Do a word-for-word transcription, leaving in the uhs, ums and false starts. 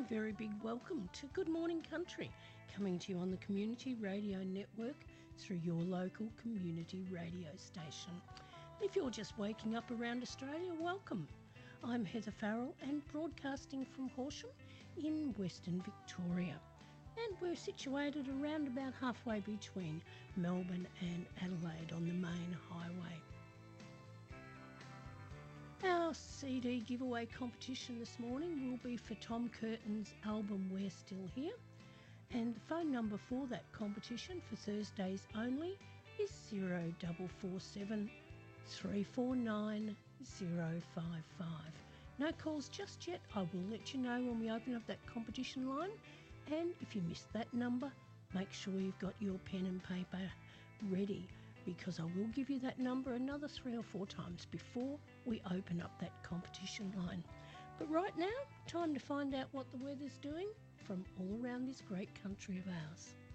very big welcome to Good Morning Country, coming to you on the Community Radio Network through your local community radio station. If you're just waking up around Australia, welcome. I'm Heather Farrell and broadcasting from Horsham in Western Victoria. And we're situated around about halfway between Melbourne and Adelaide on the main highway. Our C D giveaway competition this morning will be for Tom Curtin's album We're Still Here, and the phone number for that competition for Thursdays only is zero four four seven, three four nine, zero five five. No calls just yet. I will let you know when we open up that competition line, and if you missed that number, make sure you've got your pen and paper ready, because I will give you that number another three or four times before we open up that competition line. But right now, time to find out what the weather's doing from all around this great country of ours.